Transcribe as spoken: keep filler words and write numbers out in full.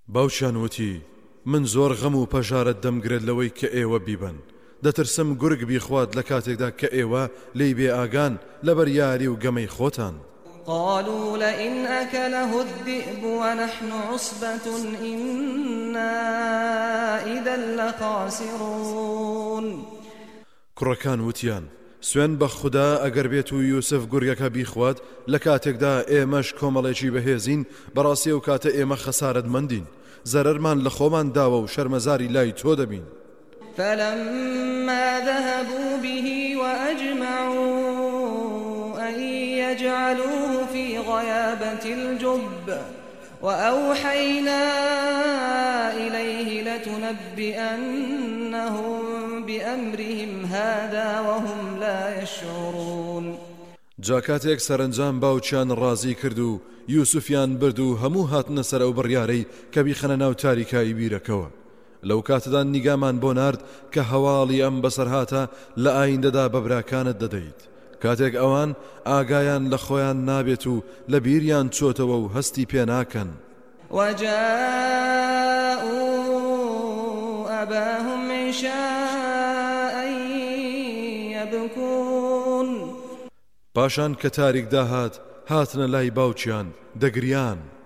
باوچیان وتی من زۆر غەم و پەژارت دەمگرێت لەوەی کە ئێوە بیبن دەترسم گورگ بیخوات لە کاتێکدا کە ئێوە لێی بێ ئاگان لەبەر یاری و گەمەی خۆتان. قالوا لئن أكله الذئب ونحن عصبة إنا إذا لخاسرون. کوڕەکان وتیان سوێن بە خوددا ئەگەر بێت و یوسف گورگەکە بیخوات لە کاتێکدا ئێمەش کۆمەڵێکی بەهێزین بەڕاستی و کاتە ئێمە خەسارەتمەندین زەرەرمان لە خۆمان داوە و شەرمەزاری لای تۆ دەبین. فلما ذهبوا به وأجمعوا أن يجعلوه في غيابة الجب وأوحينا إليه لتنبئنهم بأمرهم هذا وهم لا يشعرون. جاکاتێک سەرنجام باوچیان ڕازی کرد و یوسفیان برد و هەموو هاتنە سەر ئەو بڕیارەی کە بیخەنە ناو تاریکایی بیرەکەوە. لەو کاتەدا نیگامان بۆ نارد کە هەواڵی ئەم بەسەرهاتە لە ئایندەدا بە براکانت دەدەیت. کاتێک ئەوان ئاگایان لە خۆیان نابێت و لە بیریان چۆتەوە و هەستی پێ ناکەن. وجاءوا أباهم عشاء يبكون. پاشان کە تاریک داهات هاتنە لای باوچیان دەگریان.